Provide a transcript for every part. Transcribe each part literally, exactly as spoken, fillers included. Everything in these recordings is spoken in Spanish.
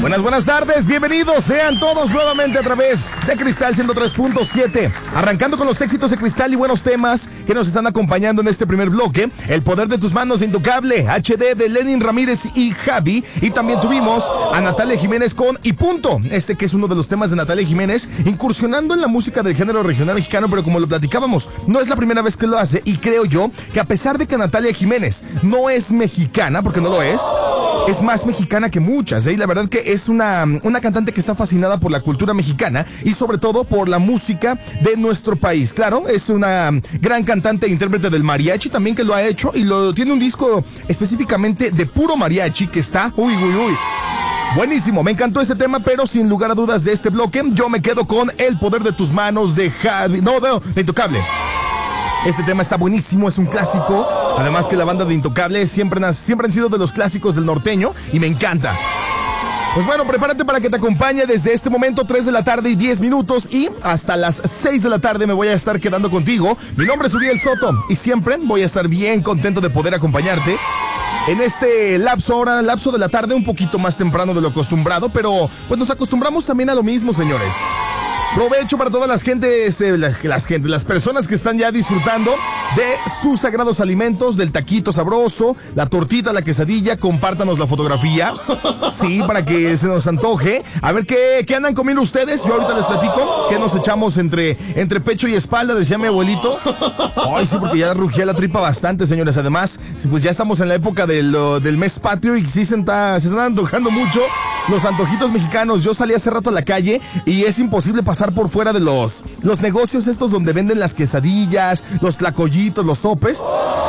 Buenas, buenas tardes, bienvenidos sean todos nuevamente a través de Cristal ciento tres punto siete, arrancando con los éxitos de Cristal y buenos temas que nos están acompañando en este primer bloque. El poder de tus manos, Intocable, H D de Lenin Ramírez y Javi, y también tuvimos a Natalia Jiménez con Y Punto, este que es uno de los temas de Natalia Jiménez, incursionando en la música del género regional mexicano, pero como lo platicábamos, no es la primera vez que lo hace, y creo yo que a pesar de que Natalia Jiménez no es mexicana, porque no lo es, es más mexicana que muchas, ¿eh? Y la verdad que es una, una cantante que está fascinada por la cultura mexicana y sobre todo por la música de nuestro país. Claro, es una gran cantante e intérprete del mariachi también, que lo ha hecho y lo tiene un disco específicamente de puro mariachi que está, uy, uy, uy, buenísimo. Me encantó este tema, pero sin lugar a dudas de este bloque, yo me quedo con El poder de tus manos de Javi, no, no, de Intocable. Este tema está buenísimo, es un clásico. Además que la banda de Intocable siempre, siempre han sido de los clásicos del norteño y me encanta. Pues bueno, prepárate para que te acompañe desde este momento, tres de la tarde y diez minutos, y hasta las seis de la tarde me voy a estar quedando contigo. Mi nombre es Uriel Soto y siempre voy a estar bien contento de poder acompañarte en este lapso, ahora lapso de la tarde, un poquito más temprano de lo acostumbrado, pero pues nos acostumbramos también a lo mismo, señores. Provecho para todas las gentes, eh, las, las, las personas que están ya disfrutando de sus sagrados alimentos, del taquito sabroso, la tortita, la quesadilla. Compártanos la fotografía, sí, para que se nos antoje. A ver qué, qué andan comiendo ustedes. Yo ahorita les platico qué nos echamos entre, entre pecho y espalda, decía mi abuelito. Ay, sí, porque ya rugía la tripa bastante, señores. Además, pues ya estamos en la época del, del mes patrio y sí se, está, se están antojando mucho los antojitos mexicanos. Yo salí hace rato a la calle y es imposible pasar por fuera de los, los negocios estos donde venden las quesadillas, los tlacoyitos, los sopes.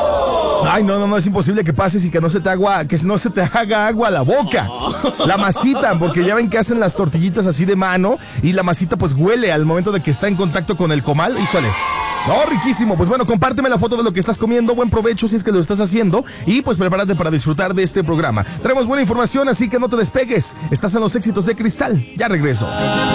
Ay, no, no, no, es imposible que pases y que no se te agua, que no se te haga agua a la boca. La masita, porque ya ven que hacen las tortillitas así de mano y la masita pues huele al momento de que está en contacto con el comal. Híjole. No, riquísimo. Pues bueno, compárteme la foto de lo que estás comiendo. Buen provecho si es que lo estás haciendo. Y pues prepárate para disfrutar de este programa. Traemos buena información, así que no te despegues. Estás en los éxitos de Cristal. Ya regreso.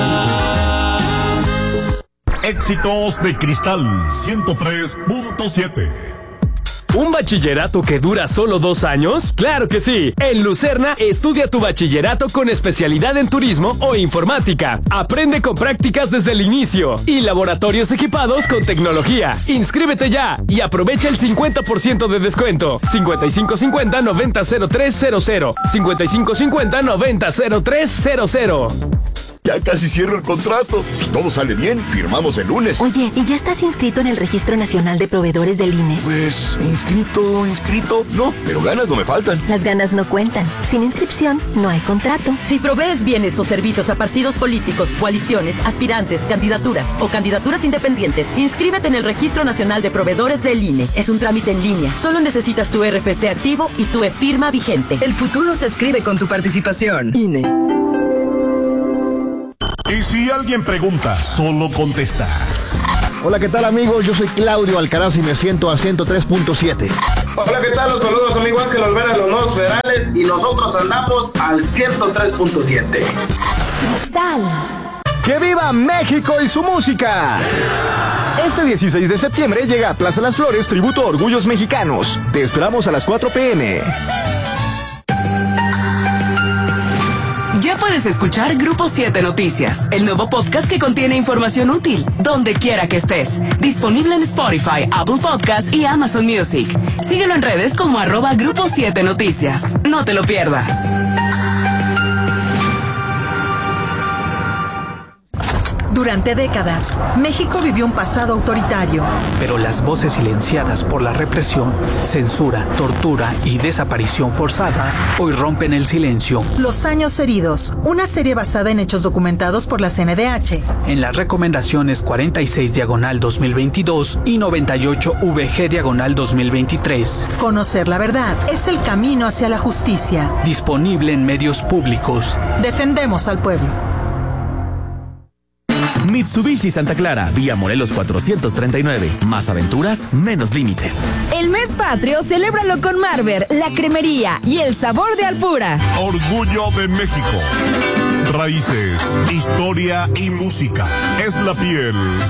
Éxitos de Cristal ciento tres punto siete. ¿Un bachillerato que dura solo dos años? ¡Claro que sí! En Lucerna, estudia tu bachillerato con especialidad en turismo o informática. Aprende con prácticas desde el inicio y laboratorios equipados con tecnología. ¡Inscríbete ya! Y aprovecha el cincuenta por ciento de descuento. cincuenta y cinco cincuenta noventa cero tres cero cero. cincuenta y cinco cincuenta noventa cero tres cero cero. Ya casi cierro el contrato. Si todo sale bien, firmamos el lunes. Oye, ¿y ya estás inscrito en el Registro Nacional de Proveedores del I N E? Pues, inscrito, inscrito, no, pero ganas no me faltan. Las ganas no cuentan. Sin inscripción, no hay contrato. Si provees bienes o servicios a partidos políticos, coaliciones, aspirantes, candidaturas o candidaturas independientes, inscríbete en el Registro Nacional de Proveedores del I N E. Es un trámite en línea. Solo necesitas tu R F C activo y tu e-firma vigente. El futuro se escribe con tu participación. I N E. Y si alguien pregunta, solo contestas. Hola, ¿qué tal, amigos? Yo soy Claudio Alcaraz y me siento a ciento tres punto siete. Hola, ¿qué tal? Los saludos, amigo Ángel Olvera de los Nuevos Federales y nosotros andamos al ciento tres punto siete. Cristal. ¡Que viva México y su música! Este dieciséis de septiembre llega a Plaza Las Flores tributo a Orgullos Mexicanos. Te esperamos a las cuatro p.m. Ya puedes escuchar Grupo siete Noticias, el nuevo podcast que contiene información útil, donde quiera que estés. Disponible en Spotify, Apple Podcasts y Amazon Music. Síguelo en redes como arroba Grupo siete Noticias. No te lo pierdas. Durante décadas, México vivió un pasado autoritario. Pero las voces silenciadas por la represión, censura, tortura y desaparición forzada hoy rompen el silencio. Los años heridos, una serie basada en hechos documentados por la C N D H. En las recomendaciones cuarenta y seis diagonal dos mil veintidós y noventa y ocho V G diagonal dos mil veintitrés. Conocer la verdad es el camino hacia la justicia. Disponible en medios públicos. Defendemos al pueblo. Mitsubishi Santa Clara, vía Morelos cuatrocientos treinta y nueve. Más aventuras, menos límites. El mes patrio, celébralo con Marber, la cremería y el sabor de Alpura. Orgullo de México. Raíces, historia y música. Es la piel